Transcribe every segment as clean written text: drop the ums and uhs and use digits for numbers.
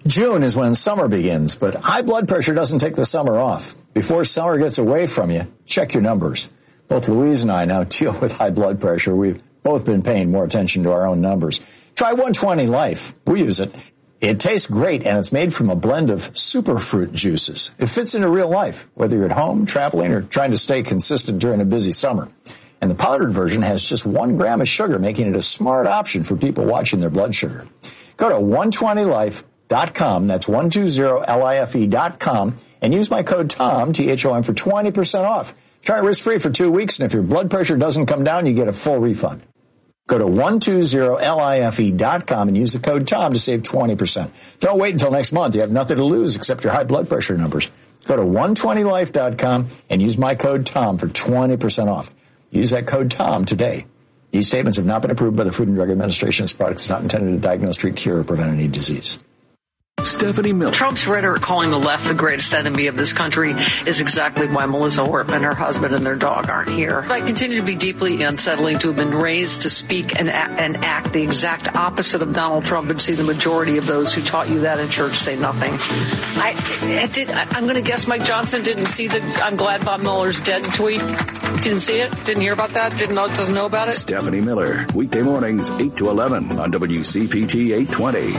June is when summer begins, but high blood pressure doesn't take the summer off. Before summer gets away from you, check your numbers. Both Louise and I now deal with high blood pressure. We've both been paying more attention to our own numbers. Try 120 Life. We use it. It tastes great, and it's made from a blend of superfruit juices. It fits into real life, whether you're at home, traveling, or trying to stay consistent during a busy summer. And the powdered version has just 1 gram of sugar, making it a smart option for people watching their blood sugar. Go to 120life.com, that's 120life.com, and use my code TOM, T-H-O-M, for 20% off. Try it risk-free for 2 weeks, and if your blood pressure doesn't come down, you get a full refund. Go to 120life.com and use the code TOM to save 20%. Don't wait until next month. You have nothing to lose except your high blood pressure numbers. Go to 120life.com and use my code TOM for 20% off. Use that code TOM today. These statements have not been approved by the Food and Drug Administration. This product is not intended to diagnose, treat, cure, or prevent any disease. Stephanie Miller. Trump's rhetoric calling the left the greatest enemy of this country is exactly why Melissa Hortman, her husband, and their dog aren't here. I continue to be deeply unsettling to have been raised to speak and act the exact opposite of Donald Trump and see the majority of those who taught you that in church say nothing. I'm going to guess Mike Johnson didn't see the I'm glad Bob Mueller's dead tweet. Didn't see it? Didn't hear about that? Doesn't know about it? Stephanie Miller, weekday mornings 8 to 11 on WCPT 820.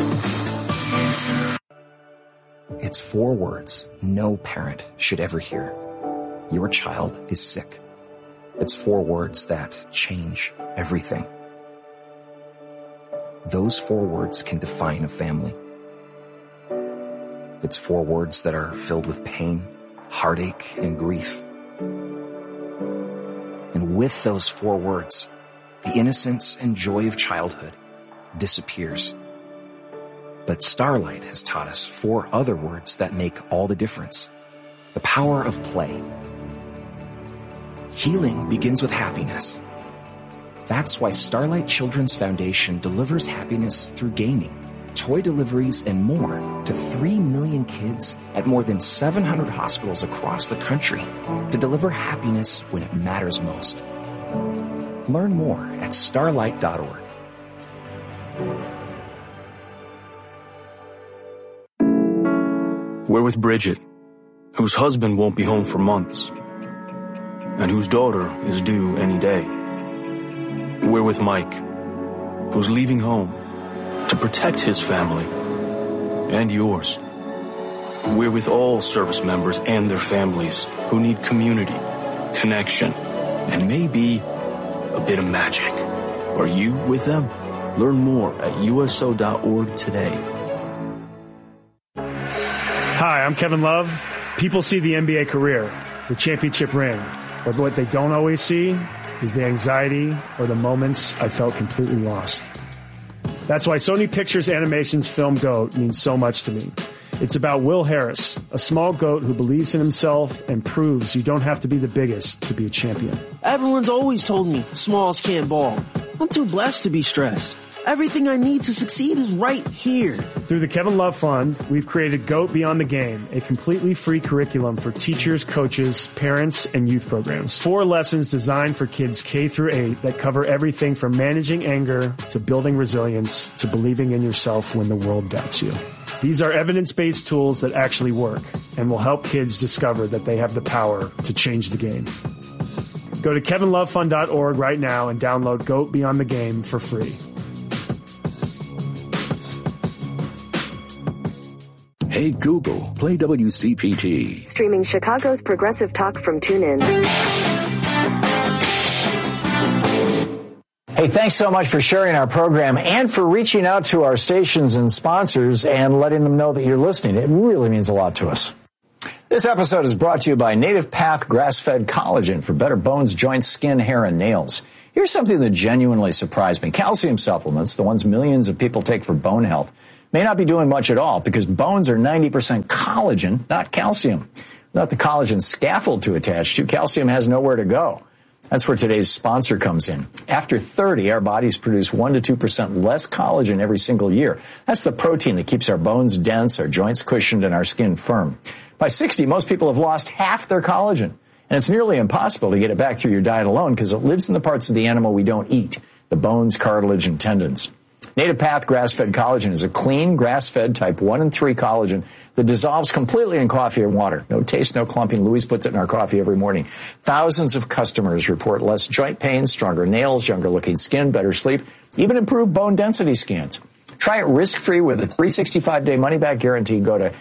It's 4 words no parent should ever hear. Your child is sick. It's 4 words that change everything. Those 4 words can define a family. It's 4 words that are filled with pain, heartache, and grief. And with those 4 words, the innocence and joy of childhood disappears. But Starlight has taught us 4 other words that make all the difference. The power of play. Healing begins with happiness. That's why Starlight Children's Foundation delivers happiness through gaming, toy deliveries, and more to 3 million kids at more than 700 hospitals across the country to deliver happiness when it matters most. Learn more at starlight.org. We're with Bridget, whose husband won't be home for months, and whose daughter is due any day. We're with Mike, who's leaving home to protect his family and yours. We're with all service members and their families who need community, connection, and maybe a bit of magic. Are you with them? Learn more at USO.org today. Hi, I'm Kevin Love. People see the NBA career, the championship ring, but what they don't always see is the anxiety or the moments I felt completely lost. That's why Sony Pictures Animation's film GOAT means so much to me. It's about Will Harris, a small goat who believes in himself and proves you don't have to be the biggest to be a champion. Everyone's always told me smalls can't ball. I'm too blessed to be stressed. Everything I need to succeed is right here. Through the Kevin Love Fund, we've created GOAT Beyond the Game, a completely free curriculum for teachers, coaches, parents, and youth programs. 4 lessons designed for kids K through 8 that cover everything from managing anger to building resilience to believing in yourself when the world doubts you. These are evidence-based tools that actually work and will help kids discover that they have the power to change the game. Go to kevinlovefund.org right now and download GOAT Beyond the Game for free. Hey Google, play WCPT. Streaming Chicago's progressive talk from TuneIn. Hey, thanks so much for sharing our program and for reaching out to our stations and sponsors and letting them know that you're listening. It really means a lot to us. This episode is brought to you by Native Path Grass-Fed Collagen for better bones, joints, skin, hair, and nails. Here's something that genuinely surprised me. Calcium supplements, the ones millions of people take for bone health, may not be doing much at all because bones are 90% collagen, not calcium. Without the collagen scaffold to attach to, calcium has nowhere to go. That's where today's sponsor comes in. After 30, our bodies produce 1 to 2% less collagen every single year. That's the protein that keeps our bones dense, our joints cushioned, and our skin firm. By 60, most people have lost half their collagen. And it's nearly impossible to get it back through your diet alone because it lives in the parts of the animal we don't eat, the bones, cartilage, and tendons. Native Path grass-fed collagen is a clean, grass-fed type 1 and 3 collagen that dissolves completely in coffee and water. No taste, no clumping. Louise puts it in our coffee every morning. Thousands of customers report less joint pain, stronger nails, younger-looking skin, better sleep, even improved bone density scans. Try it risk-free with a 365-day money-back guarantee. Go to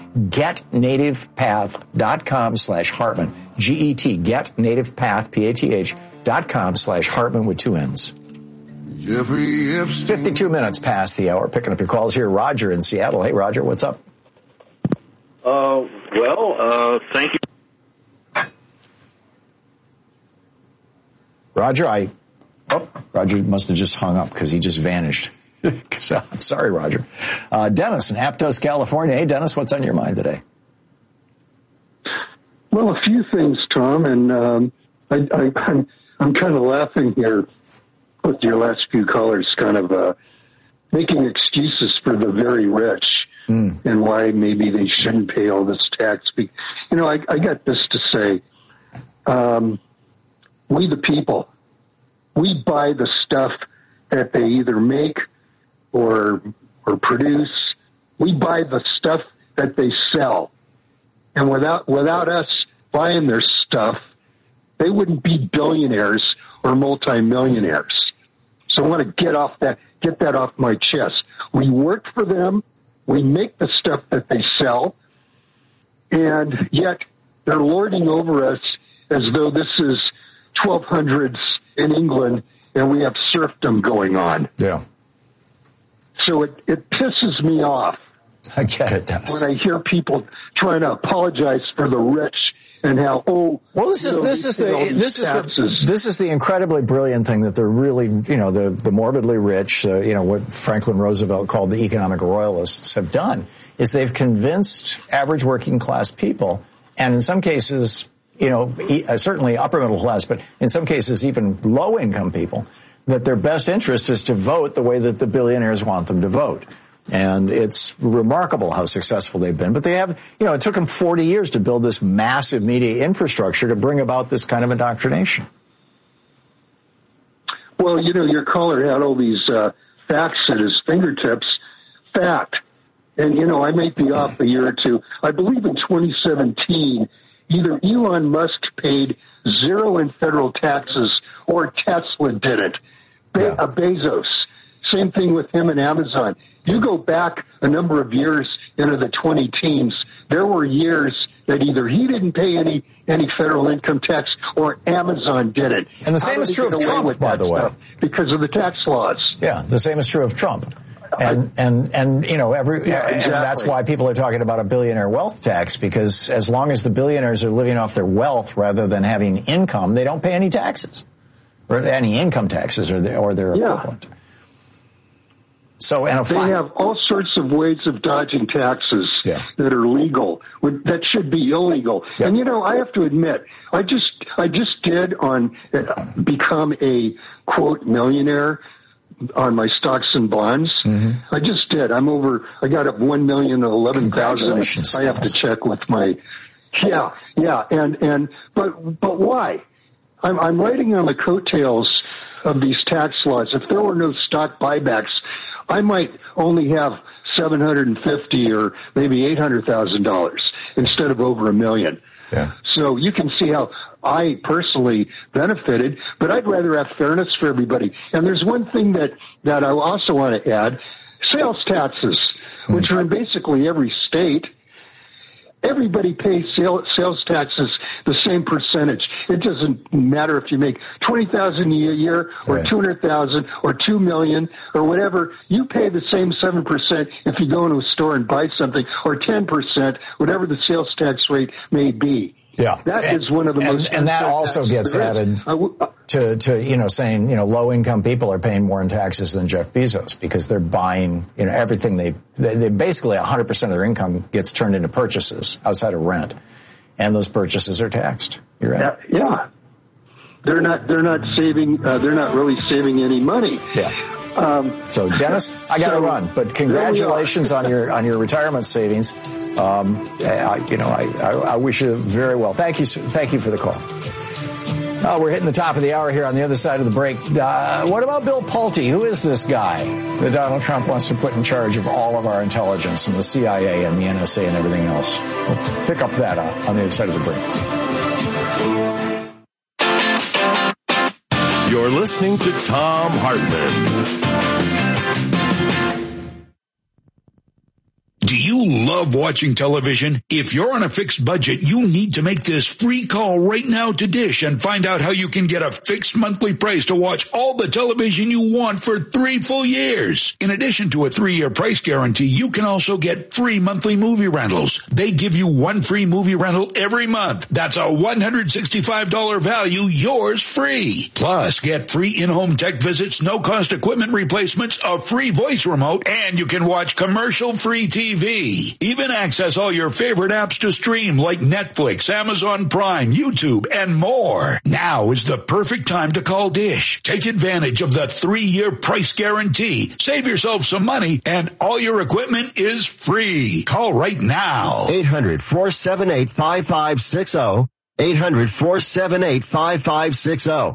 getnativepath.com/Hartman. G-E-T, getnativepath, P-A-T-H.com/Hartman with 2 N's. 52 minutes past the hour. Picking up your calls here. Roger in Seattle. Hey, Roger, what's up? Thank you. Roger, Roger must have just hung up because he just vanished. I'm sorry, Roger. Dennis in Aptos, California. Hey, Dennis, what's on your mind today? Well, a few things, Tom, and I'm kind of laughing here with your last few callers kind of making excuses for the very rich and why maybe they shouldn't pay all this tax. You know, I got this to say. We the people, we buy the stuff that they either make or produce. We buy the stuff that they sell. And without us buying their stuff, they wouldn't be billionaires or multimillionaires. So I want to get that off my chest. We work for them. We make the stuff that they sell. And yet they're lording over us as though this is 1200s in England and we have serfdom going on. Yeah. So it pisses me off. I get it, Dennis. When I hear people trying to apologize for the rich and how this is the incredibly brilliant thing that they're really, the morbidly rich, what Franklin Roosevelt called the economic royalists have done is they've convinced average working class people, and in some cases, certainly upper middle class, but in some cases even low income people, that their best interest is to vote the way that the billionaires want them to vote. And it's remarkable how successful they've been. But they have, it took them 40 years to build this massive media infrastructure to bring about this kind of indoctrination. Well, your caller had all these facts at his fingertips. Fact. And, I might be off a year or two. I believe in 2017, either Elon Musk paid 0 in federal taxes or Tesla didn't. Bezos. Same thing with him and Amazon. You go back a number of years into the 2010s, there were years that either he didn't pay any federal income tax or Amazon didn't. And the same is true of Trump, by the way. Because of the tax laws. Yeah, the same is true of Trump. And that's why people are talking about a billionaire wealth tax, because as long as the billionaires are living off their wealth rather than having income, they don't pay any taxes, or any income taxes or their equivalent. So, they have all sorts of ways of dodging taxes that are legal, that should be illegal. Yeah. And I have to admit, I just did become a quote millionaire on my stocks and bonds. Mm-hmm. I just did. I got up 1,011,000. I have to check with my. But why? I'm riding on the coattails of these tax laws. If there were no stock buybacks, I might only have $750,000 or maybe $800,000 instead of over $1 million. Yeah. So you can see how I personally benefited, but I'd rather have fairness for everybody. And there's one thing that I also want to add: sales taxes, which are in basically every state. Everybody pays sales taxes the same percentage. It doesn't matter if you make $20,000 a year or $200,000 or $2 million or whatever. You pay the same 7% if you go into a store and buy something, or 10%, whatever the sales tax rate may be. Yeah, that is one of the most. And that also gets added to saying low income people are paying more in taxes than Jeff Bezos, because they're buying everything they basically 100% of their income gets turned into purchases outside of rent, and those purchases are taxed. You're right. Yeah, they're not saving. They're not really saving any money. Yeah. So Dennis, I got to run, but congratulations on your retirement savings. I wish you very well. Thank you for the call. Oh, we're hitting the top of the hour here on the other side of the break. What about Bill Pulte? Who is this guy that Donald Trump wants to put in charge of all of our intelligence and the CIA and the NSA and everything else? We'll pick up that on the other side of the break. You're listening to Thom Hartmann. Do you love watching television? If you're on a fixed budget, you need to make this free call right now to Dish and find out how you can get a fixed monthly price to watch all the television you want for 3 full years. In addition to a 3-year price guarantee, you can also get free monthly movie rentals. They give you 1 free movie rental every month. That's a $165 value, yours free. Plus, get free in-home tech visits, no-cost equipment replacements, a free voice remote, and you can watch commercial-free TV. Even access all your favorite apps to stream like Netflix, Amazon Prime, YouTube, and more. Now is the perfect time to call Dish. Take advantage of the 3-year price guarantee. Save yourself some money, and all your equipment is free. Call right now. 800-478-5560. 800-478-5560.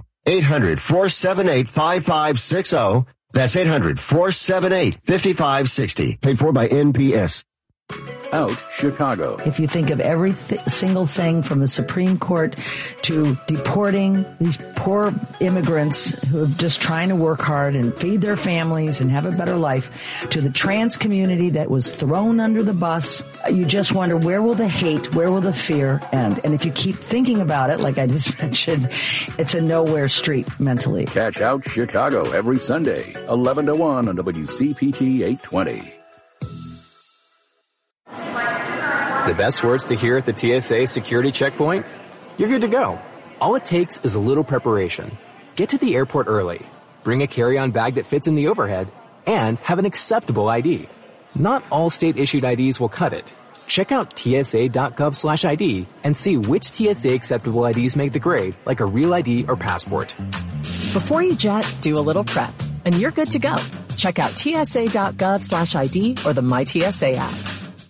800-478-5560. That's 800-478-5560. Paid for by NPS. Out Chicago. If you think of every single thing from the Supreme Court to deporting these poor immigrants who are just trying to work hard and feed their families and have a better life, to the trans community that was thrown under the bus, you just wonder, where will the hate, where will the fear end? And if you keep thinking about it, like I just mentioned, it's a nowhere street mentally. Catch Out Chicago every Sunday, 11 to 1 on WCPT 820. The best words to hear at the TSA security checkpoint? You're good to go. All it takes is a little preparation. Get to the airport early, bring a carry-on bag that fits in the overhead, and have an acceptable ID. Not all state-issued IDs will cut it. Check out tsa.gov/ID and see which TSA acceptable IDs make the grade, like a real ID or passport. Before you jet, do a little prep, and you're good to go. Check out tsa.gov/ID or the MyTSA app.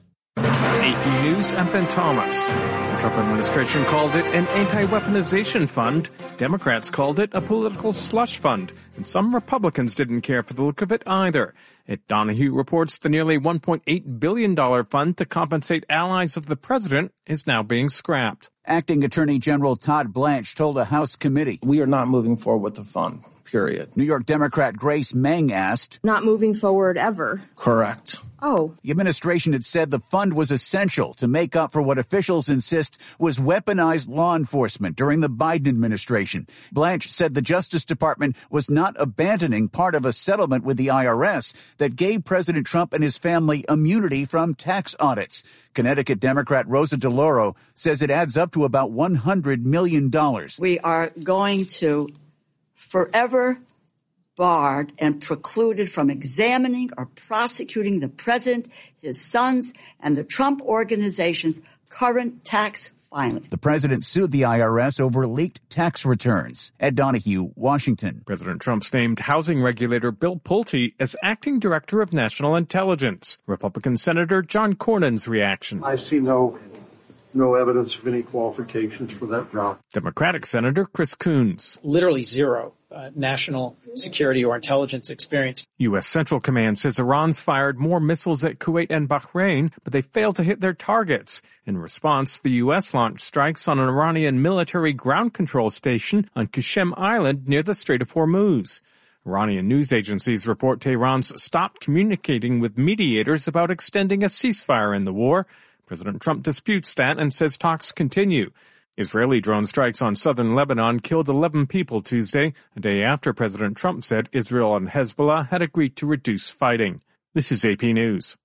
AP News, Anthony Thomas. The Trump administration called it an anti-weaponization fund. Democrats called it a political slush fund. And some Republicans didn't care for the look of it either. Ed Donahue reports the nearly $1.8 billion fund to compensate allies of the president is now being scrapped. Acting Attorney General Todd Blanche told a House committee, "We are not moving forward with the fund, period." New York Democrat Grace Meng asked, "Not moving forward ever?" "Correct." Oh. The administration had said the fund was essential to make up for what officials insist was weaponized law enforcement during the Biden administration. Blanche said the Justice Department was not abandoning part of a settlement with the IRS that gave President Trump and his family immunity from tax audits. Connecticut Democrat Rosa DeLauro says it adds up to about $100 million. We are going to forever barred and precluded from examining or prosecuting the president, his sons, and the Trump organization's current tax filings. The president sued the IRS over leaked tax returns. Ed Donahue, Washington. President Trump's named housing regulator Bill Pulte as acting director of national intelligence. Republican Senator John Cornyn's reaction. I see no evidence of any qualifications for that job. Democratic Senator Chris Coons. Literally zero national security or intelligence experience. U.S. Central Command says Iran's fired more missiles at Kuwait and Bahrain, but they failed to hit their targets. In response, the U.S. launched strikes on an Iranian military ground control station on Qasem Island near the Strait of Hormuz. Iranian news agencies report Tehran's stopped communicating with mediators about extending a ceasefire in the war. President Trump disputes that and says talks continue. Israeli drone strikes on southern Lebanon killed 11 people Tuesday, a day after President Trump said Israel and Hezbollah had agreed to reduce fighting. This is AP News.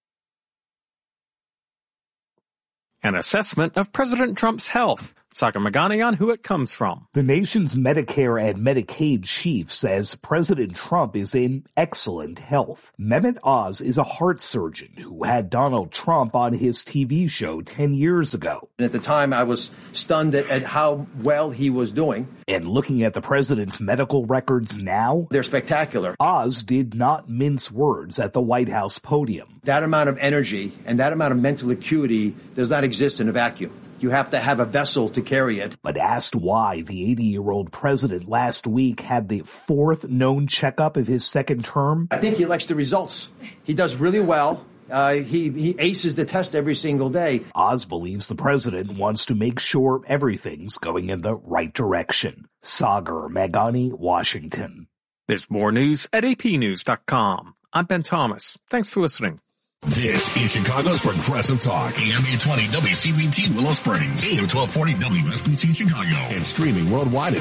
An assessment of President Trump's health. Sagar Meghani on who it comes from. The nation's Medicare and Medicaid chief says President Trump is in excellent health. Mehmet Oz is a heart surgeon who had Donald Trump on his TV show 10 years ago. At the time, I was stunned at how well he was doing. And looking at the president's medical records now, they're spectacular. Oz did not mince words at the White House podium. That amount of energy and that amount of mental acuity does not exist in a vacuum. You have to have a vessel to carry it. But asked why the 80-year-old president last week had the fourth known checkup of his second term. I think he likes the results. He does really well. He aces the test every single day. Oz believes the president wants to make sure everything's going in the right direction. Sagar Meghani, Washington. There's more news at apnews.com. I'm Ben Thomas. Thanks for listening. This is Chicago's Progressive Talk. AM 820 WCPT Willow Springs. AM 1240 WSBT Chicago. And streaming worldwide at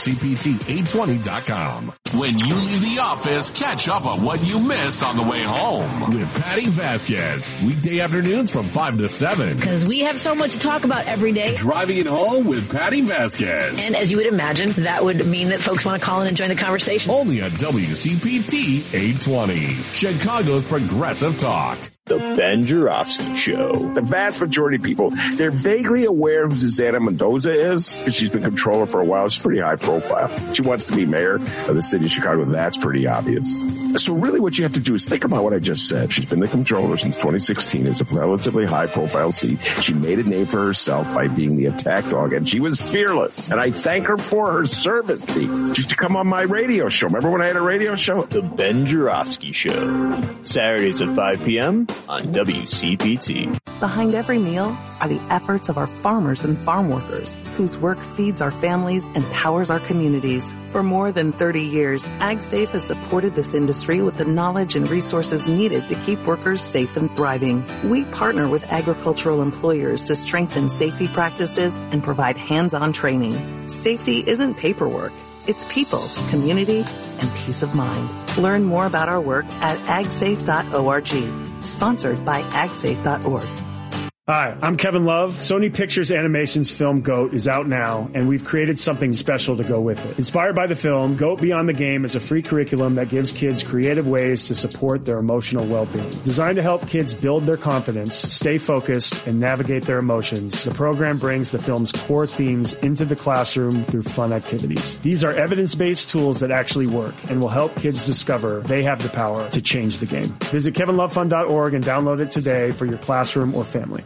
WCPT820.com. When you leave the office, catch up on what you missed on the way home. With Patty Vasquez. Weekday afternoons from 5 to 7. Because we have so much to talk about every day. Driving it home with Patty Vasquez. And as you would imagine, that would mean that folks want to call in and join the conversation. Only on WCPT 820. Chicago's Progressive Talk. The Ben Joravsky Show. The vast majority of people, they're vaguely aware who Susanna Mendoza is because she's been comptroller for a while. She's pretty high profile. She wants to be mayor of the city of Chicago. That's pretty obvious. So really what you have to do is think about what I just said. She's been the comptroller since 2016. It's a relatively high profile seat. She made a name for herself by being the attack dog, and she was fearless. And I thank her for her service. She used to come on my radio show. Remember when I had a radio show? The Ben Joravsky Show. Saturdays at 5 p.m. on WCPT. Behind every meal are the efforts of our farmers and farm workers, whose work feeds our families and powers our communities. For more than 30 years, AgSafe has supported this industry with the knowledge and resources needed to keep workers safe and thriving. We partner with agricultural employers to strengthen safety practices and provide hands-on training. Safety isn't paperwork. It's people, community, and peace of mind. Learn more about our work at agsafe.org. Sponsored by agsafe.org. Hi, I'm Kevin Love. Sony Pictures Animation's film GOAT is out now, and we've created something special to go with it. Inspired by the film, GOAT Beyond the Game is a free curriculum that gives kids creative ways to support their emotional well-being. Designed to help kids build their confidence, stay focused, and navigate their emotions, the program brings the film's core themes into the classroom through fun activities. These are evidence-based tools that actually work and will help kids discover they have the power to change the game. Visit kevinlovefund.org and download it today for your classroom or family.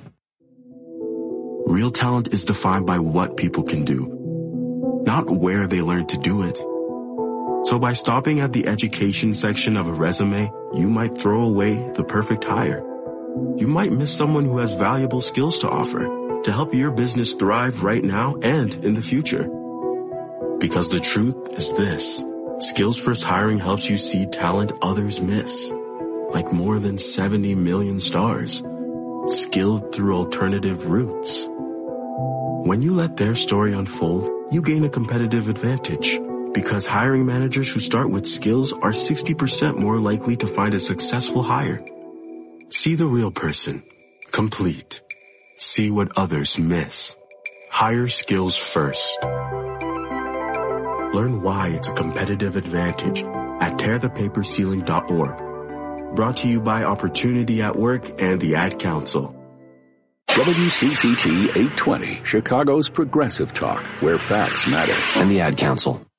Real talent is defined by what people can do, not where they learn to do it. So by stopping at the education section of a resume, you might throw away the perfect hire. You might miss someone who has valuable skills to offer to help your business thrive right now and in the future. Because the truth is this: Skills First Hiring helps you see talent others miss, like more than 70 million stars, skilled through alternative routes. When you let their story unfold, you gain a competitive advantage, because hiring managers who start with skills are 60% more likely to find a successful hire. See the real person. Complete. See what others miss. Hire skills first. Learn why it's a competitive advantage at tearthepaperceiling.org. Brought to you by Opportunity at Work and the Ad Council. WCPT 820, Chicago's Progressive Talk, where facts matter. And the Ad Council.